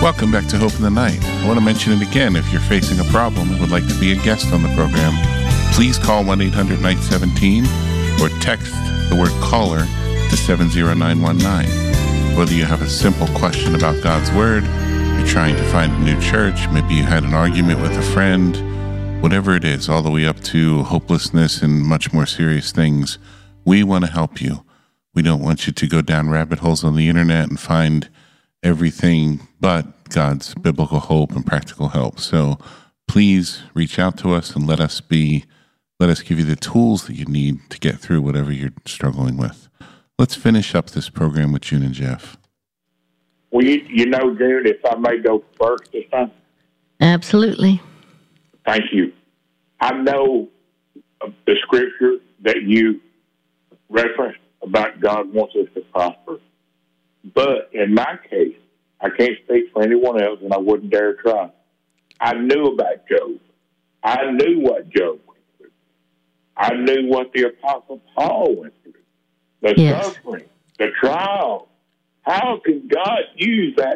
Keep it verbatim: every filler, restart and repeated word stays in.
Welcome back to Hope in the Night. I want to mention it again. If you're facing a problem and would like to be a guest on the program, please call one eight hundred night seventeen or text the word caller to seven zero nine one nine. Whether you have a simple question about God's Word, you're trying to find a new church, maybe you had an argument with a friend, whatever it is, all the way up to hopelessness and much more serious things, we want to help you. We don't want you to go down rabbit holes on the internet and find everything but God's biblical hope and practical help. So please reach out to us and let us be, let us give you the tools that you need to get through whatever you're struggling with. Let's finish up this program with June and Jeff. Well, you, you know, June, if I may go first this time. Absolutely. Thank you. I know the scripture that you referenced about God wants us to prosper. But in my case, I can't speak for anyone else, and I wouldn't dare try. I knew about Job. I knew what Job went through. I knew what the Apostle Paul went through. The yes. suffering, the trial. How can God use that